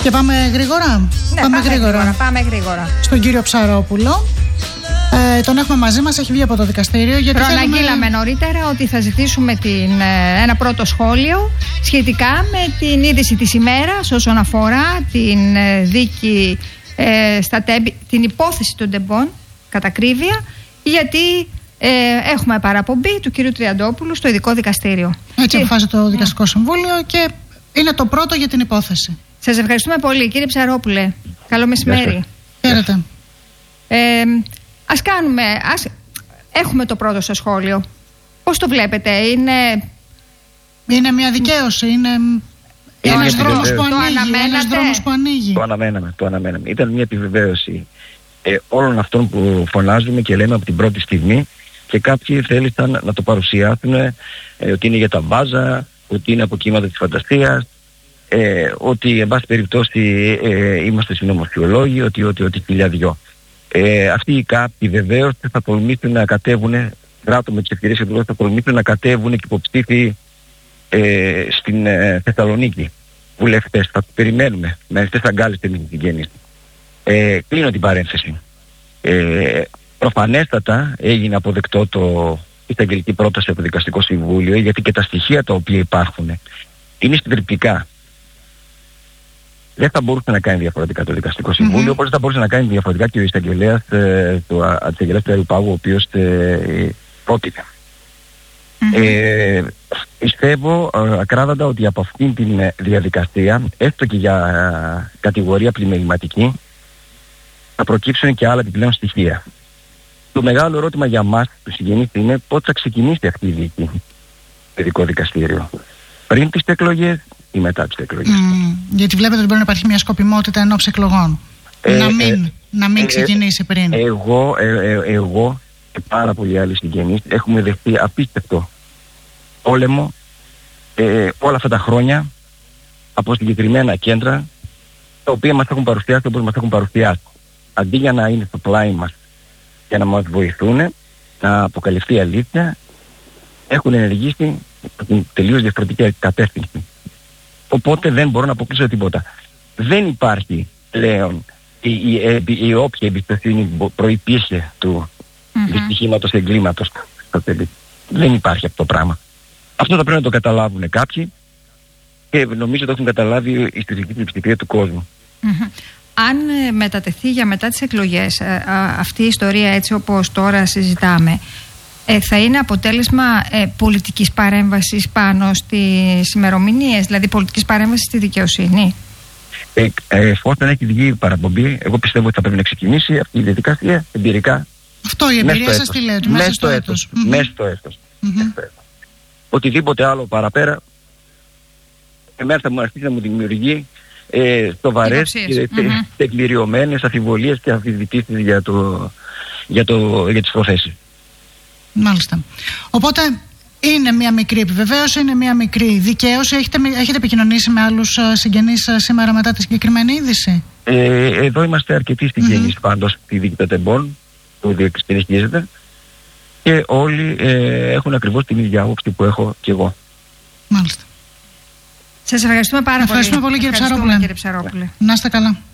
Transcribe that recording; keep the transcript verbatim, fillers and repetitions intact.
Και πάμε γρήγορα. Ναι, πάμε, πάμε γρήγορα. γρήγορα. Πάμε γρήγορα. Στον κύριο Ψαρόπουλο. Ε, τον έχουμε μαζί μας, έχει βγει από το δικαστήριο. Προαναγγείλαμε θέλουμε... νωρίτερα ότι θα ζητήσουμε την, ένα πρώτο σχόλιο σχετικά με την είδηση της ημέρας όσον αφορά την δίκη ε, στα τέμπη, την υπόθεση των τεμπών, κατά ακρίβεια, γιατί ε, έχουμε παραπομπή του κύριου Τριαντόπουλου στο ειδικό δικαστήριο. Έτσι αποφάσισε το Δικαστικό Συμβούλιο και είναι το πρώτο για την υπόθεση. Σας ευχαριστούμε πολύ, κύριε Ψαρόπουλε. Καλό μεσημέρι. Χαίρετε. Ε, ας κάνουμε, ας, έχουμε το πρώτο στο σχόλιο. Πώς το βλέπετε, είναι... Είναι μια δικαίωση, είναι, είναι ένας δρόμος που ανοίγει, ένας δρόμος που ανοίγει. Το αναμέναμε, το αναμέναμε. Ήταν μια επιβεβαίωση ε, όλων αυτών που φωνάζουμε και λέμε από την πρώτη στιγμή, και κάποιοι θέλησαν να το παρουσιάσουν ε, ότι είναι για τα μπάζα, ότι είναι από κύματα της φαντασίας, ε, ότι εν πάση περιπτώσει ε, είμαστε συνωμοσιολόγοι, ότι ότι ότι χιλιά δυο. Ε, αυτοί οι κάποιοι βεβαίως θα τολμήσουν να κατέβουν, κράτω με τις ευκαιρίες και θα τολμήσουν να κατέβουν και υποψήφοι ε, στην ε, Θεσσαλονίκη. Βουλευτές, θα τους περιμένουμε με ανοιχτές αγκάλες στην γέννηση. Ε, κλείνω την παρένθεση. Ε, προφανέστατα έγινε αποδεκτό το εισαγγελική πρόταση από το Δικαστικό Συμβούλιο, γιατί και τα στοιχεία τα οποία υπάρχουν είναι συντριπτικά. Δεν θα μπορούσε να κάνει διαφορετικά το Δικαστικό Συμβούλιο, mm-hmm. όπως θα μπορούσε να κάνει διαφορετικά και ο εισαγγελέας ε, του Αριστερού, ο οποίος ε, πρότεινε. Mm-hmm. Ε, πιστεύω ε, ακράδαντα ότι από αυτήν την διαδικασία, έστω και για ε, κατηγορία πλημεληματική, θα προκύψουν και άλλα επιπλέον στοιχεία. Το μεγάλο ερώτημα για μας, τους συγγενείς, είναι πότε θα ξεκινήσει αυτή η δίκη στο ειδικό δικαστήριο. Πριν τις εκλογές ή μετά τις εκλογές. Mm, γιατί βλέπετε ότι μπορεί να υπάρχει μια σκοπιμότητα ενόψει εκλογών. Ε, να μην, ε, να μην ξεκινήσει ε, πριν. Εγώ, ε, ε, εγώ και πάρα πολλοί άλλοι συγγενείς έχουμε δεχτεί απίστευτο πόλεμο ε, όλα αυτά τα χρόνια από συγκεκριμένα κέντρα, τα οποία μας έχουν παρουσιάσει όπως μας έχουν παρουσιάσει. Αντί για να είναι στο πλάι μας για να μας βοηθούν να αποκαλυφθεί η αλήθεια, έχουν ενεργήσει την τελείως διαφορετική κατεύθυνση. Οπότε δεν μπορώ να αποκλείσω τίποτα. Δεν υπάρχει πλέον η, η, η, η όποια εμπιστοσύνη προϋπήρχε του mm-hmm. δυστυχήματος εγκλήματος. Δεν υπάρχει αυτό το πράγμα. Αυτό θα πρέπει να το καταλάβουν κάποιοι και νομίζω ότι έχουν καταλάβει η στρατηγική πλειοψηφία του κόσμου. Mm-hmm. Αν ε, μετατεθεί για μετά τις εκλογές ε, α, αυτή η ιστορία έτσι όπως τώρα συζητάμε, ε, θα είναι αποτέλεσμα ε, πολιτικής παρέμβασης πάνω στις ημερομηνίες, δηλαδή πολιτικής παρέμβασης στη δικαιοσύνη? Ε, ε, εφόσον έχει βγει παραπομπή, εγώ πιστεύω ότι θα πρέπει να ξεκινήσει αυτή η διαδικασία εμπειρικά. Αυτό η εμπειρία σας τι λέει, ότι μέσα στο έτος. Mm-hmm. Μέσα στο έτος. Mm-hmm. Οτιδήποτε άλλο παραπέρα, εμένα θα μου αρχίσει να μου δημιουργεί ε, σοβαρές και mm-hmm. τεκμηριωμένες αμφιβολίες και αμφισβητήσεις για, το, για, το, για τις προθέσεις. Μάλιστα. Οπότε είναι μια μικρή επιβεβαίωση, είναι μια μικρή δικαίωση. Έχετε, έχετε επικοινωνήσει με άλλους συγγενείς σήμερα μετά τη συγκεκριμένη είδηση? Ε, εδώ είμαστε αρκετοί συγγενείς mm-hmm. πάντως στη δίκη των τεμπών που συνεχίζεται και όλοι ε, έχουν ακριβώς την ίδια άποψη που έχω και εγώ. Μάλιστα. Σας ευχαριστούμε πάρα ευχαριστούμε πολύ. Ευχαριστούμε πολύ, κύριε Ψαρόπουλε. Ψαρόπουλε. Να είστε καλά.